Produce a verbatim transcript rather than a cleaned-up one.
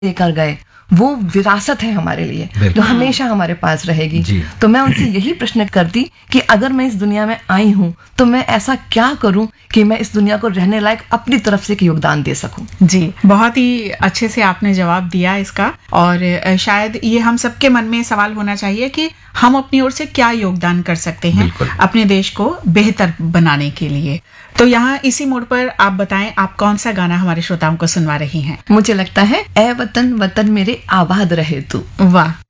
लेकर गए वो विरासत है हमारे लिए जो हमेशा हमारे पास रहेगी। तो मैं उनसे यही प्रश्न करती कि अगर मैं इस दुनिया में आई हूँ तो मैं ऐसा क्या करूँ कि मैं इस दुनिया को रहने लायक अपनी तरफ से एक योगदान दे सकूं। जी, बहुत ही अच्छे से आपने जवाब दिया इसका, और शायद ये हम सबके मन में सवाल होना चाहिए कि हम अपनी ओर से क्या योगदान कर सकते हैं अपने देश को बेहतर बनाने के लिए। तो यहाँ इसी मोड़ पर आप बताएं, आप कौन सा गाना हमारे श्रोताओं को सुनवा रही हैं? मुझे लगता है ए वतन वतन मेरे आबाद रहे तू। वाह।